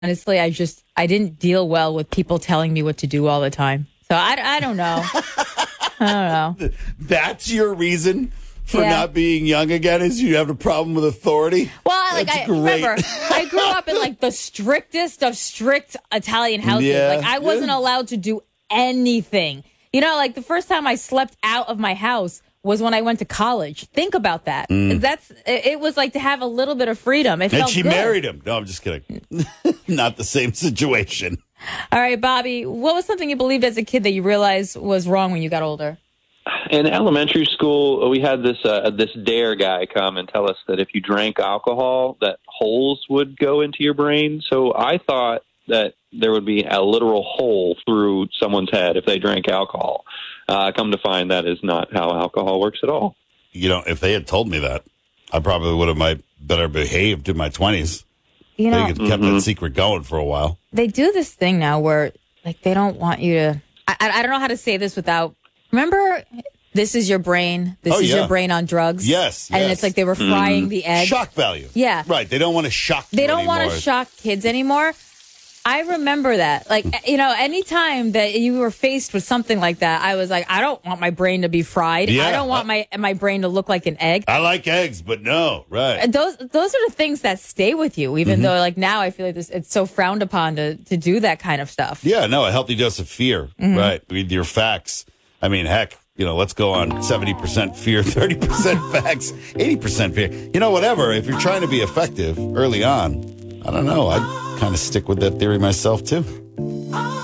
honestly, I didn't deal well with people telling me what to do all the time. So I don't know. I don't know. That's your reason for Yeah. not being young again, is you have a problem with authority? Well, That's I great. remember I grew up in like the strictest of strict Italian houses. Yeah, Like I wasn't yeah. allowed to do anything. You know, like the first time I slept out of my house was when I went to college. Think about that. It was like to have a little bit of freedom. It And felt she good. married him. No, I'm just kidding. Not the same situation. All right, Bobby, what was something you believed as a kid that you realized was wrong when you got older? In elementary school, we had this dare guy come and tell us that if you drank alcohol, that holes would go into your brain. So I thought that there would be a literal hole through someone's head if they drank alcohol. Come to find that is not how alcohol works at all. You know, if they had told me that, I probably would have better behaved in my 20s. You They know, could kept that secret going for a while. they do this thing now where like they don't want you to I don't know how to say this without remember this is your brain, this Oh, is yeah. your brain on drugs. Yes, And yes. it's like they were frying the egg. Shock value. Yeah. Right. They don't want to shock you They don't want anymore. to shock kids anymore. I remember that. Like, you know, anytime that you were faced with something like that, I was like, I don't want my brain to be fried. Yeah. I don't want my brain to look like an egg. I like eggs, but no. Right. And those are the things that stay with you, even though like now I feel like it's so frowned upon to do that kind of stuff. Yeah, no, a healthy dose of fear. Mm-hmm. Right. With your facts. I mean, heck, you know, let's go on 70% fear, 30% facts, 80% fear. You know, whatever. If you're trying to be effective early on, I don't know. I'd kind of stick with that theory myself, too.